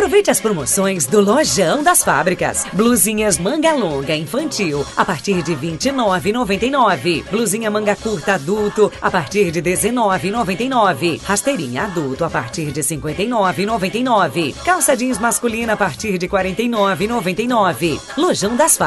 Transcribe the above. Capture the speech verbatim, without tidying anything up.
Aproveite as promoções do Lojão das Fábricas. Blusinhas manga longa infantil a partir de vinte e nove reais e noventa e nove centavos. Blusinha manga curta adulto a partir de dezenove reais e noventa e nove centavos. Rasteirinha adulto a partir de cinquenta e nove reais e noventa e nove centavos. Calça jeans masculina a partir de quarenta e nove reais e noventa e nove centavos. Lojão das Fábricas.